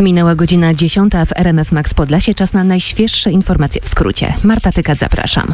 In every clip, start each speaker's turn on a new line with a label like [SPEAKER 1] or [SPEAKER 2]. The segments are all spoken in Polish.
[SPEAKER 1] Minęła godzina 10 w RMF Max Podlasie. Czas na najświeższe informacje w skrócie. Marta Tyka, zapraszam.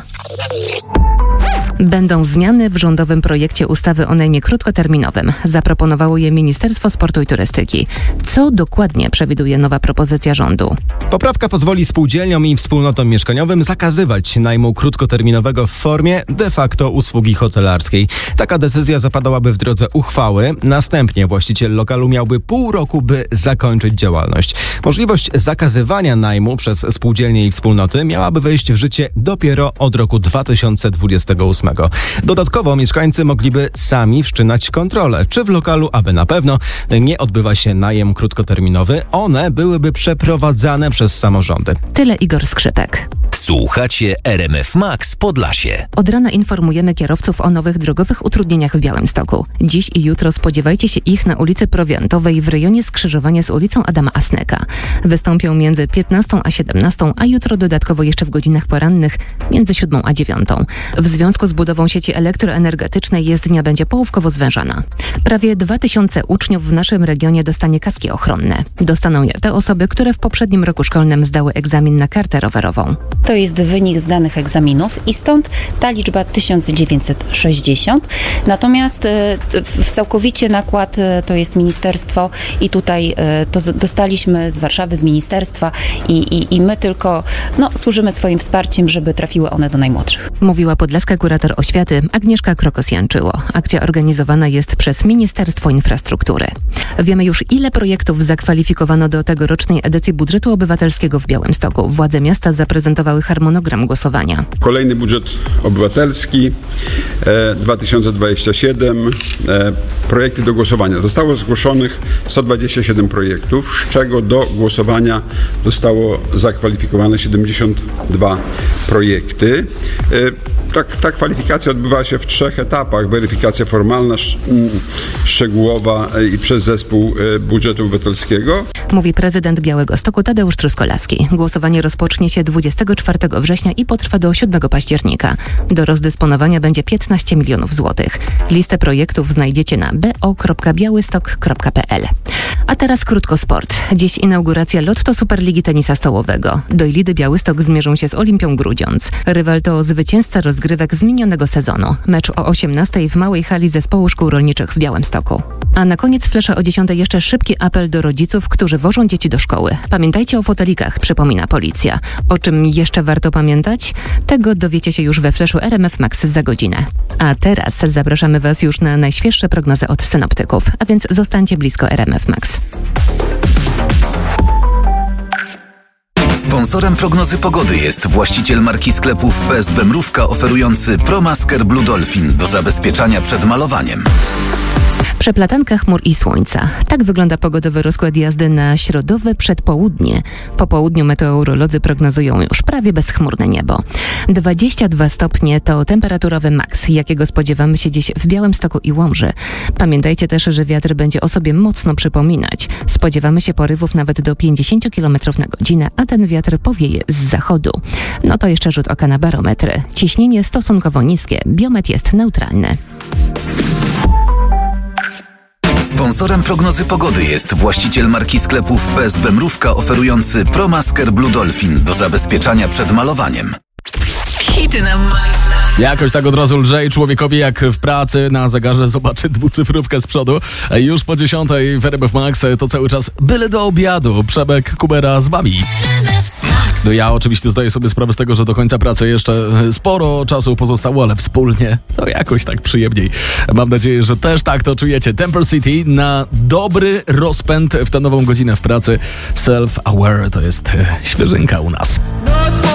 [SPEAKER 1] Będą zmiany w rządowym projekcie ustawy o najmie krótkoterminowym. Zaproponowało je Ministerstwo Sportu i Turystyki. Co dokładnie przewiduje nowa propozycja rządu?
[SPEAKER 2] Poprawka pozwoli spółdzielniom i wspólnotom mieszkaniowym zakazywać najmu krótkoterminowego w formie de facto usługi hotelarskiej. Taka decyzja zapadałaby w drodze uchwały. Następnie właściciel lokalu miałby pół roku, by zakończyć działalność. Możliwość zakazywania najmu przez spółdzielnie i wspólnoty miałaby wejść w życie dopiero od roku 2028. Dodatkowo mieszkańcy mogliby sami wszczynać kontrolę, czy w lokalu, aby na pewno nie odbywa się najem krótkoterminowy. One byłyby przeprowadzane przez samorządy.
[SPEAKER 1] Tyle Igor Skrzypek.
[SPEAKER 3] Słuchacie RMF Max Podlasie.
[SPEAKER 1] Od rana informujemy kierowców o nowych drogowych utrudnieniach w Białymstoku. Dziś i jutro spodziewajcie się ich na ulicy Prowiantowej w rejonie skrzyżowania z ulicą Adama Asneka. Wystąpią między 15 a 17, a jutro dodatkowo jeszcze w godzinach porannych między 7 a 9. W związku z budową sieci elektroenergetycznej jezdnia będzie połówkowo zwężana. Prawie 2000 uczniów w naszym regionie dostanie kaski ochronne. Dostaną je te osoby, które w poprzednim roku szkolnym zdały egzamin na kartę rowerową.
[SPEAKER 4] To jest wynik zdanych egzaminów i stąd ta liczba 1960. Natomiast w całkowicie nakład to jest ministerstwo i tutaj to dostaliśmy z Warszawy, z ministerstwa i my tylko służymy swoim wsparciem, żeby trafiły one do najmłodszych.
[SPEAKER 1] Mówiła podlaska kurator oświaty Agnieszka Krokos-Janczyło. Akcja organizowana jest przez Ministerstwo Infrastruktury. Wiemy już, ile projektów zakwalifikowano do tegorocznej edycji budżetu obywatelskiego w Białymstoku. Władze miasta zaprezentowały harmonogram głosowania.
[SPEAKER 5] Kolejny budżet obywatelski 2027. Projekty do głosowania. Zostało zgłoszonych 127 projektów, z czego do głosowania zostało zakwalifikowane 72 projekty. Ta kwalifikacja odbywała się w 3 etapach. Weryfikacja formalna, szczegółowa i przez zespół budżetu obywatelskiego.
[SPEAKER 1] Mówi prezydent Białegostoku Tadeusz Truskolaski. Głosowanie rozpocznie się 24 września i potrwa do 7 października. Do rozdysponowania będzie 15 milionów złotych. Listę projektów znajdziecie na bo.białystok.pl. A teraz krótko sport. Dziś inauguracja Lotto Superligi Tenisa Stołowego. Dojlidy Białystok zmierzą się z Olimpią Grudziądz. Rywal to zwycięzca rozgrywek z minionego sezonu. Mecz o 18:00 w małej hali Zespołu Szkół Rolniczych w Białymstoku. A na koniec flesze o 10:00 jeszcze szybki apel do rodziców, którzy wożą dzieci do szkoły. Pamiętajcie o fotelikach, przypomina policja. O czym jeszcze warto pamiętać? Tego dowiecie się już we fleszu RMF Max za godzinę. A teraz zapraszamy Was już na najświeższe prognozy od synoptyków, a więc zostańcie blisko RMF Max.
[SPEAKER 3] Sponsorem prognozy pogody jest właściciel marki sklepów PSB Mrówka oferujący ProMasker Blue Dolphin do zabezpieczania przed malowaniem.
[SPEAKER 1] Przeplatanka chmur i słońca. Tak wygląda pogodowy rozkład jazdy na środowe przedpołudnie. Po południu meteorolodzy prognozują już prawie bezchmurne niebo. 22 stopnie to temperaturowy maks, jakiego spodziewamy się dziś w Białymstoku i Łomży. Pamiętajcie też, że wiatr będzie o sobie mocno przypominać. Spodziewamy się porywów nawet do 50 km na godzinę, a ten wiatr powieje z zachodu. No to jeszcze rzut oka na barometry. Ciśnienie stosunkowo niskie, biometr jest neutralny.
[SPEAKER 3] Sponsorem prognozy pogody jest właściciel marki sklepów PSB Mrówka oferujący ProMasker Blue Dolphin do zabezpieczania przed malowaniem.
[SPEAKER 6] Hity na maksa.
[SPEAKER 7] Jakoś tak od razu lżej człowiekowi, jak w pracy na zegarze zobaczy dwucyfrówkę z przodu. Już po 10:00 w RMF Max to cały czas byle do obiadu. Przemek Kubera z wami. No ja oczywiście zdaję sobie sprawę z tego, że do końca pracy jeszcze sporo czasu pozostało, ale wspólnie to jakoś tak przyjemniej. Mam nadzieję, że też tak to czujecie. Temple City na dobry rozpęd w tę nową godzinę w pracy. Self-Aware to jest świeżynka u nas.